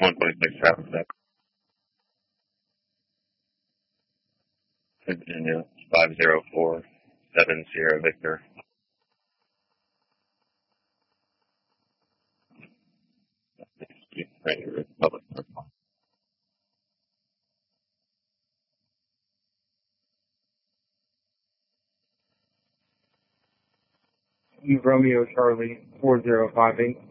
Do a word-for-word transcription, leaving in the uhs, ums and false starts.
one twenty-six traffic stop. Virginia, five zero four seven Sierra Victor. Public. Romeo Charlie four zero five eight.